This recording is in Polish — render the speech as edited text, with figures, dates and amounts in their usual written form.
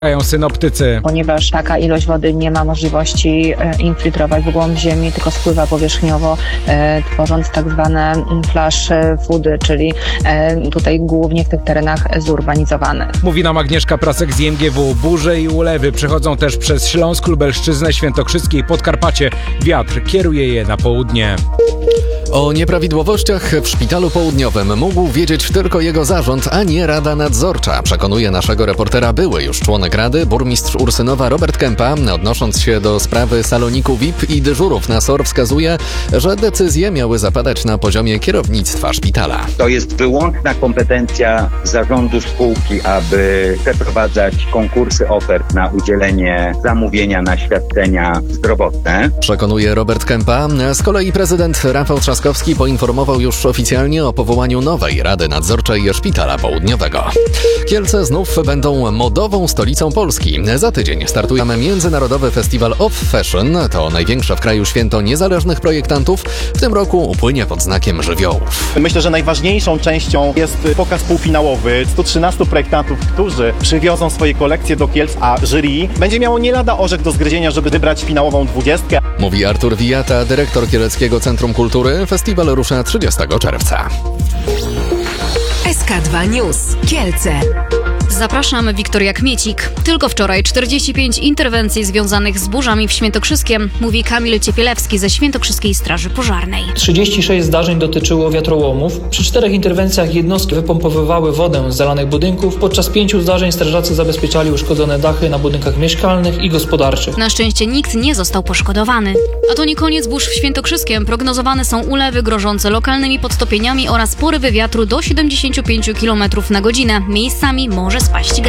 Synoptycy. Ponieważ taka ilość wody nie ma możliwości infiltrować w głąb ziemi, tylko spływa powierzchniowo, tworząc tak zwane flash floody, czyli tutaj głównie w tych terenach zurbanizowanych. Mówi nam Agnieszka Prasek z IMGW. Burze i ulewy przechodzą też przez Śląsk, Lubelszczyznę, Świętokrzyskie i Podkarpacie. Wiatr kieruje je na południe. O nieprawidłowościach w Szpitalu Południowym mógł wiedzieć tylko jego zarząd, a nie Rada Nadzorcza, przekonuje naszego reportera były już członek Rady, burmistrz Ursynowa Robert Kępa. Odnosząc się do sprawy saloniku VIP i dyżurów na SOR, wskazuje, że decyzje miały zapadać na poziomie kierownictwa szpitala. To jest wyłączna kompetencja zarządu spółki, aby przeprowadzać konkursy ofert na udzielenie zamówienia na świadczenia zdrowotne. Przekonuje Robert Kępa. Z kolei prezydent Rafał Trzaskowski poinformował już oficjalnie o powołaniu nowej Rady Nadzorczej Szpitala Południowego. Kielce znów będą modową stolicą Polski. Za tydzień startuje Międzynarodowy Festiwal of Fashion. To największe w kraju święto niezależnych projektantów. W tym roku upłynie pod znakiem żywiołów. Myślę, że najważniejszą częścią jest pokaz półfinałowy. 113 projektantów, którzy przywiozą swoje kolekcje do Kielc, a jury będzie miało nie lada orzech do zgryzienia, żeby wybrać finałową 20. Mówi Artur Wijata, dyrektor Kieleckiego Centrum Kultury. Festiwal rusza 30 czerwca. SK2 News. Kielce. Zapraszam, Wiktoria Kmiecik. Tylko wczoraj 45 interwencji związanych z burzami w Świętokrzyskiem, mówi Kamil Ciepielewski ze Świętokrzyskiej Straży Pożarnej. 36 zdarzeń dotyczyło wiatrołomów. Przy 4 interwencjach jednostki wypompowywały wodę z zalanych budynków. Podczas 5 zdarzeń strażacy zabezpieczali uszkodzone dachy na budynkach mieszkalnych i gospodarczych. Na szczęście nikt nie został poszkodowany. A to nie koniec burz w Świętokrzyskiem. Prognozowane są ulewy grożące lokalnymi podtopieniami oraz porywy wiatru do 75 km na godzinę. Miejscami może spaść